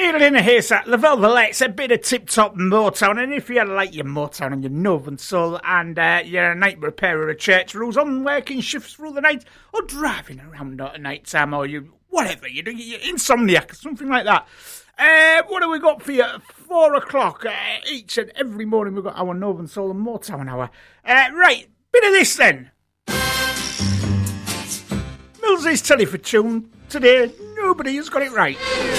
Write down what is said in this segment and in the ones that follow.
Neil in a Haystack, the Velvets, a bit of tip-top Motown, and if you like your Motown and your Northern Soul, and you're a night repairer of church rules, on working shifts through the night, or driving around at night time, or you whatever you do, you're insomniac, or something like that. What have we got for you? 4 o'clock each and every morning. We've got our Northern Soul and Motown hour. Right, bit of this then. Mills's Telefortune today. Nobody has got it right.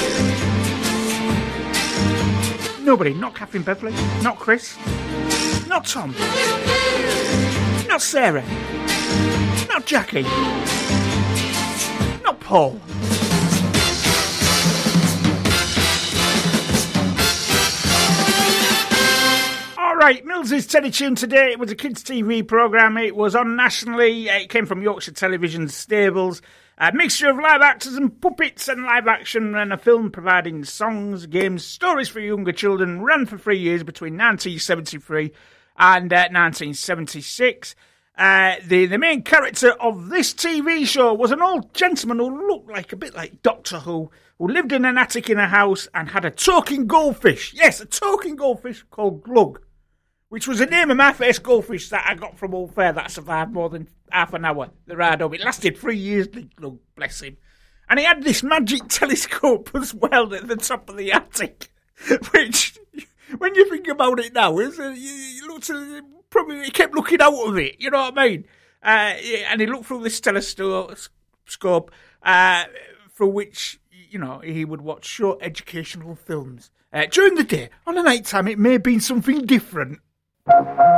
Nobody, not Catherine Beverley, not Chris, not Tom, not Sarah, not Jackie, not Paul. Alright, Mills's Teddy Tune today. It was a kids' TV programme. It was on nationally. It came from Yorkshire Television Stables. A mixture of live actors and puppets and live action, and a film providing songs, games, stories for younger children. Ran for 3 years between 1973 and 1976. The main character of this TV show was an old gentleman who looked like a bit like Doctor Who lived in an attic in a house and had a talking goldfish. Yes, a talking goldfish called Glug, which was the name of my first goldfish that I got from Old Fair that survived more than half an hour, the ride home. It lasted 3 years, Glug, bless him. And he had this magic telescope as well at the top of the attic, which, when you think about it now, he kept looking out of it, you know what I mean? And he looked through this telescope, through which, you know, he would watch short educational films. During the day, on the night time, it may have been something different.